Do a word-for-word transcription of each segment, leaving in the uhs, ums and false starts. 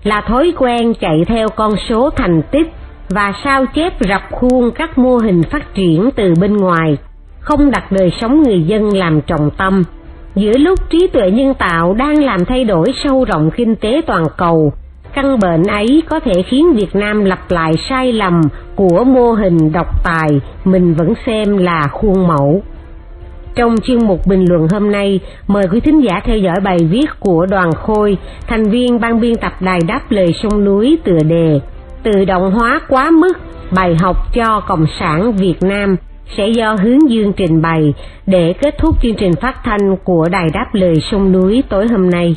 là thói quen chạy theo con số thành tích và sao chép rập khuôn các mô hình phát triển từ bên ngoài, không đặt đời sống người dân làm trọng tâm. Giữa lúc trí tuệ nhân tạo đang làm thay đổi sâu rộng kinh tế toàn cầu, căn bệnh ấy có thể khiến Việt Nam lặp lại sai lầm của mô hình độc tài mình vẫn xem là khuôn mẫu. Trong chuyên mục bình luận hôm nay, mời quý thính giả theo dõi bài viết của Đoàn Khôi, thành viên ban biên tập Đài Đáp Lời Sông Núi, tựa đề Tự động hóa quá mức, bài học cho Cộng sản Việt Nam, sẽ do Hướng Dương trình bày để kết thúc chương trình phát thanh của Đài Đáp Lời Sông Núi tối hôm nay.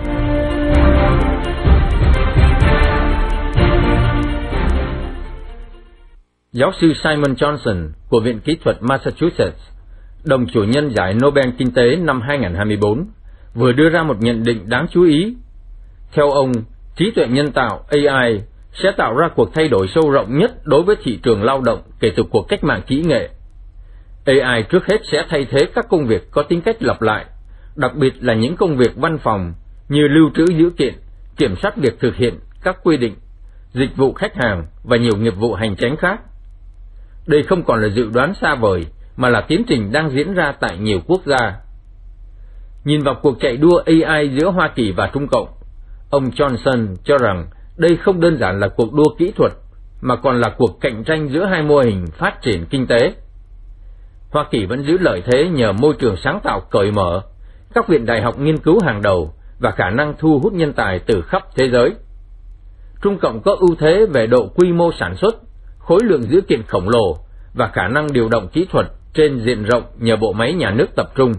Giáo sư Simon Johnson của Viện Kỹ thuật Massachusetts, đồng chủ nhân giải Nobel Kinh tế năm hai không hai tư, vừa đưa ra một nhận định đáng chú ý. Theo ông, trí tuệ nhân tạo A I sẽ tạo ra cuộc thay đổi sâu rộng nhất đối với thị trường lao động kể từ cuộc cách mạng kỹ nghệ. A I trước hết sẽ thay thế các công việc có tính cách lặp lại, đặc biệt là những công việc văn phòng như lưu trữ dữ kiện, kiểm soát việc thực hiện các quy định, dịch vụ khách hàng và nhiều nghiệp vụ hành chính khác. Đây không còn là dự đoán xa vời, mà là tiến trình đang diễn ra tại nhiều quốc gia. Nhìn vào cuộc chạy đua A I giữa Hoa Kỳ và Trung Cộng, ông Johnson cho rằng đây không đơn giản là cuộc đua kỹ thuật, mà còn là cuộc cạnh tranh giữa hai mô hình phát triển kinh tế. Hoa Kỳ vẫn giữ lợi thế nhờ môi trường sáng tạo cởi mở, các viện đại học nghiên cứu hàng đầu và khả năng thu hút nhân tài từ khắp thế giới. Trung Cộng có ưu thế về độ quy mô sản xuất, khối lượng dữ kiện khổng lồ và khả năng điều động kỹ thuật trên diện rộng nhờ bộ máy nhà nước tập trung.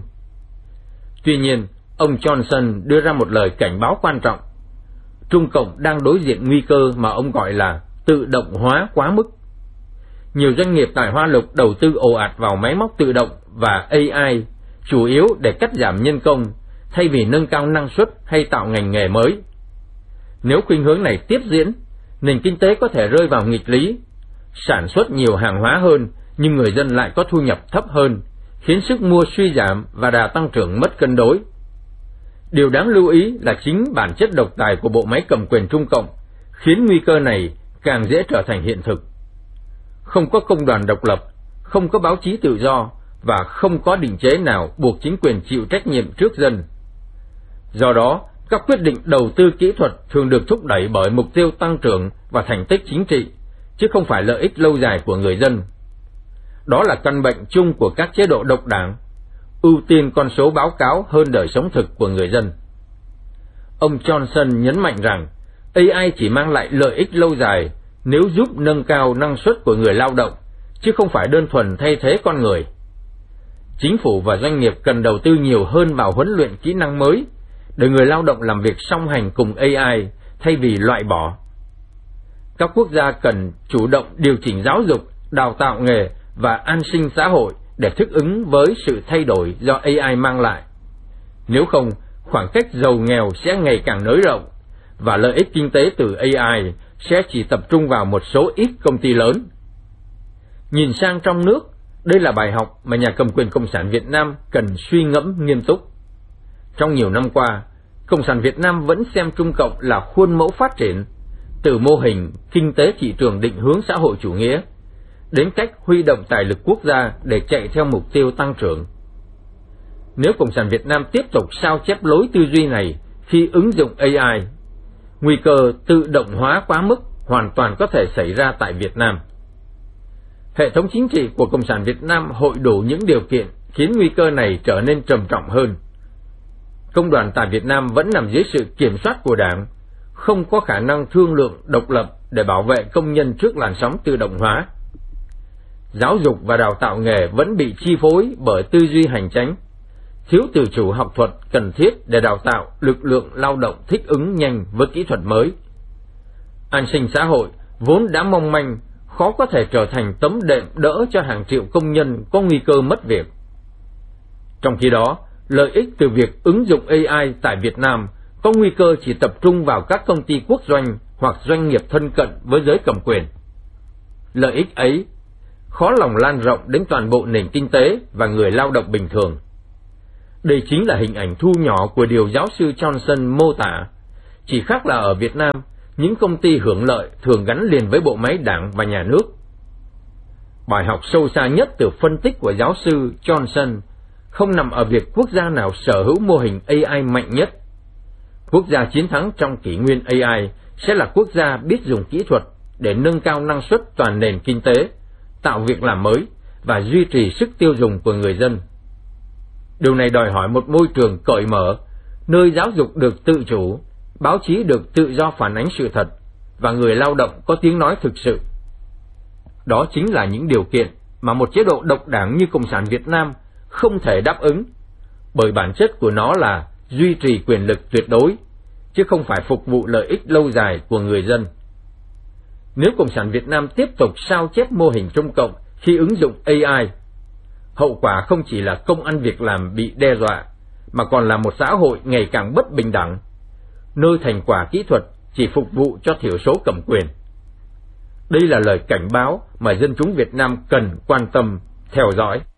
Tuy nhiên, ông Johnson đưa ra một lời cảnh báo quan trọng. Trung Cộng đang đối diện nguy cơ mà ông gọi là tự động hóa quá mức. Nhiều doanh nghiệp tại Hoa Lục đầu tư ồ ạt vào máy móc tự động và A I, chủ yếu để cắt giảm nhân công, thay vì nâng cao năng suất hay tạo ngành nghề mới. Nếu khuynh hướng này tiếp diễn, nền kinh tế có thể rơi vào nghịch lý, sản xuất nhiều hàng hóa hơn nhưng người dân lại có thu nhập thấp hơn, khiến sức mua suy giảm và đà tăng trưởng mất cân đối. Điều đáng lưu ý là chính bản chất độc tài của bộ máy cầm quyền Trung Cộng khiến nguy cơ này càng dễ trở thành hiện thực. Không có công đoàn độc lập, không có báo chí tự do và không có định chế nào buộc chính quyền chịu trách nhiệm trước dân. Do đó, các quyết định đầu tư kỹ thuật thường được thúc đẩy bởi mục tiêu tăng trưởng và thành tích chính trị, chứ không phải lợi ích lâu dài của người dân. Đó là căn bệnh chung của các chế độ độc đảng, ưu tiên con số báo cáo hơn đời sống thực của người dân. Ông Johnson nhấn mạnh rằng A I chỉ mang lại lợi ích lâu dài nếu giúp nâng cao năng suất của người lao động, chứ không phải đơn thuần thay thế con người. Chính phủ và doanh nghiệp cần đầu tư nhiều hơn vào huấn luyện kỹ năng mới, để người lao động làm việc song hành cùng A I thay vì loại bỏ. Các quốc gia cần chủ động điều chỉnh giáo dục, đào tạo nghề và an sinh xã hội để thích ứng với sự thay đổi do A I mang lại. Nếu không, khoảng cách giàu nghèo sẽ ngày càng nới rộng, và lợi ích kinh tế từ A I sẽ chỉ tập trung vào một số ít công ty lớn. Nhìn sang trong nước, đây là bài học mà nhà cầm quyền Cộng sản Việt Nam cần suy ngẫm nghiêm túc. Trong nhiều năm qua, Cộng sản Việt Nam vẫn xem Trung Cộng là khuôn mẫu phát triển, từ mô hình kinh tế thị trường định hướng xã hội chủ nghĩa, đến cách huy động tài lực quốc gia để chạy theo mục tiêu tăng trưởng. Nếu Cộng sản Việt Nam tiếp tục sao chép lối tư duy này khi ứng dụng A I, nguy cơ tự động hóa quá mức hoàn toàn có thể xảy ra tại Việt Nam. Hệ thống chính trị của Cộng sản Việt Nam hội đủ những điều kiện khiến nguy cơ này trở nên trầm trọng hơn. Công đoàn tại Việt Nam vẫn nằm dưới sự kiểm soát của Đảng, không có khả năng thương lượng độc lập để bảo vệ công nhân trước làn sóng tự động hóa. Giáo dục và đào tạo nghề vẫn bị chi phối bởi tư duy hành chính, thiếu tự chủ học thuật cần thiết để đào tạo lực lượng lao động thích ứng nhanh với kỹ thuật mới. An sinh xã hội vốn đã mong manh, khó có thể trở thành tấm đệm đỡ cho hàng triệu công nhân có nguy cơ mất việc. Trong khi đó, lợi ích từ việc ứng dụng A I tại Việt Nam có nguy cơ chỉ tập trung vào các công ty quốc doanh hoặc doanh nghiệp thân cận với giới cầm quyền. Lợi ích ấy khó lòng lan rộng đến toàn bộ nền kinh tế và người lao động bình thường. Đây chính là hình ảnh thu nhỏ của điều giáo sư Johnson mô tả, chỉ khác là ở Việt Nam, những công ty hưởng lợi thường gắn liền với bộ máy đảng và nhà nước. Bài học sâu xa nhất từ phân tích của giáo sư Johnson không nằm ở việc quốc gia nào sở hữu mô hình a i mạnh nhất. Quốc gia chiến thắng trong kỷ nguyên a i sẽ là quốc gia biết dùng kỹ thuật để nâng cao năng suất toàn nền kinh tế, tạo việc làm mới và duy trì sức tiêu dùng của người dân. Điều này đòi hỏi một môi trường cởi mở, nơi giáo dục được tự chủ, báo chí được tự do phản ánh sự thật và người lao động có tiếng nói thực sự. Đó chính là những điều kiện mà một chế độ độc đảng như Cộng sản Việt Nam không thể đáp ứng, bởi bản chất của nó là duy trì quyền lực tuyệt đối, chứ không phải phục vụ lợi ích lâu dài của người dân. Nếu Cộng sản Việt Nam tiếp tục sao chép mô hình Trung Cộng khi ứng dụng a i, hậu quả không chỉ là công ăn việc làm bị đe dọa, mà còn là một xã hội ngày càng bất bình đẳng, nơi thành quả kỹ thuật chỉ phục vụ cho thiểu số cầm quyền. Đây là lời cảnh báo mà dân chúng Việt Nam cần quan tâm, theo dõi.